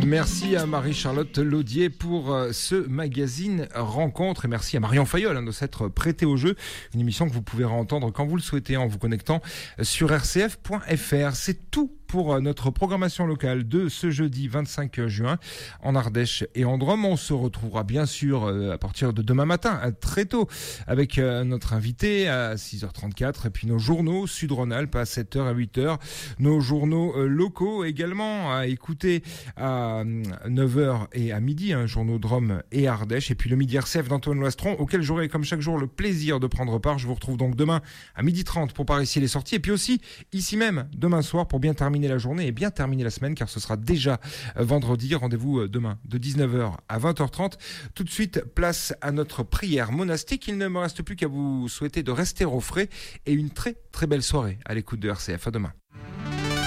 Merci à Marie-Charlotte Laudier pour ce magazine Rencontre et merci à Marion Fayolle de s'être prêtée au jeu. Une émission que vous pouvez entendre quand vous le souhaitez en vous connectant sur rcf.fr. C'est tout pour notre programmation locale de ce jeudi 25 juin en Ardèche et en Drôme. On se retrouvera bien sûr à partir de demain matin, très tôt, avec notre invité à 6h34 et puis nos journaux Sud-Rhône-Alpes à 7h à 8h. Nos journaux locaux également à écouter à 9h et à midi, journaux Drôme et Ardèche. Et puis le Midi RCF d'Antoine Loistron, auquel j'aurai comme chaque jour le plaisir de prendre part. Je vous retrouve donc demain à 12h30 pour Par ici les sorties. Et puis aussi ici même demain soir pour bien terminer la journée et bien terminer la semaine, car ce sera déjà vendredi. Rendez-vous demain de 19h à 20h30. Tout de suite, place à notre prière monastique. Il ne me reste plus qu'à vous souhaiter de rester au frais et une très très belle soirée à l'écoute de RCF. À demain.